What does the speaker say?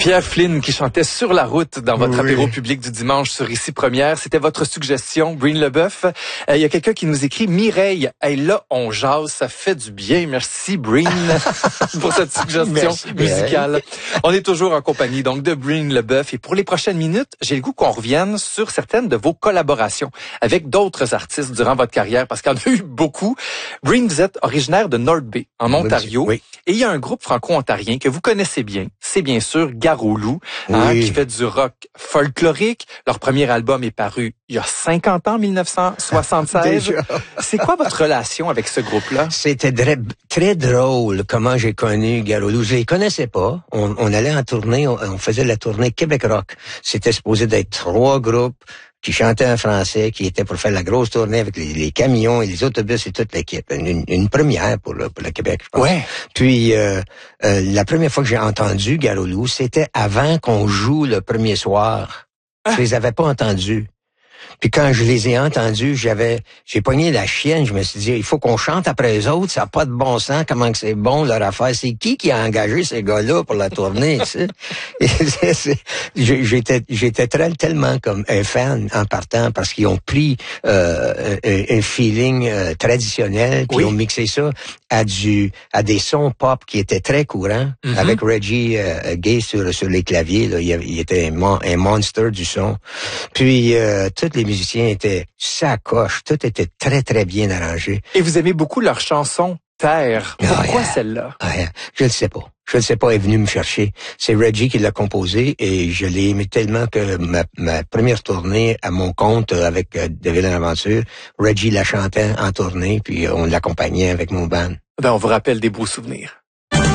Pierre Flynn qui chantait Sur la route dans votre apéro public du dimanche sur Ici Première. C'était votre suggestion, Breen Leboeuf. Il y a quelqu'un qui nous écrit, Mireille, hey, là, on jase, ça fait du bien. Merci, Breen, pour cette suggestion musicale. On est toujours en compagnie donc de Breen Leboeuf. Et pour les prochaines minutes, j'ai le goût qu'on revienne sur certaines de vos collaborations avec d'autres artistes durant votre carrière, parce qu'il y en a eu beaucoup. Breen, vous êtes originaire de North Bay, en Ontario. Oui. Et il y a un groupe franco-ontarien que vous connaissez bien. C'est bien sûr Garou-Loup, qui fait du rock folklorique. Leur premier album est paru il y a 50 ans, 1976. C'est quoi votre relation avec ce groupe-là? C'était très drôle comment j'ai connu Garou-Loup. Je les connaissais pas. On allait en tournée, on faisait la tournée Québec Rock. C'était supposé d'être 3 groupes qui chantaient en français, qui étaient pour faire la grosse tournée avec les camions et les autobus et toute l'équipe. Une première pour le Québec, je pense. Ouais. Puis, la première fois que j'ai entendu Garou-Loup, c'était avant qu'on joue le premier soir. Je les avais pas entendus. Puis quand je les ai entendus, j'ai pogné la chienne, je me suis dit, il faut qu'on chante après les autres, ça n'a pas de bon sens, comment que c'est bon leur affaire. C'est qui a engagé ces gars-là pour la tournée, tu sais? J'étais tellement comme un fan en partant parce qu'ils ont pris un feeling traditionnel, puis ils ont mixé ça à des sons pop qui étaient très courants, avec Reggie Gay sur les claviers, là, il était un monster du son. Puis tous les musiciens étaient sacoches, tout était très très bien arrangé. Et vous aimez beaucoup leur chanson Terre. Pourquoi celle-là? Je le sais pas. Je ne sais pas, elle est venue me chercher. C'est Reggie qui l'a composé et je l'ai aimé tellement que ma première tournée à mon compte avec De Villaine Aventure, Reggie la chantait en tournée puis on l'accompagnait avec mon band. On vous rappelle des beaux souvenirs.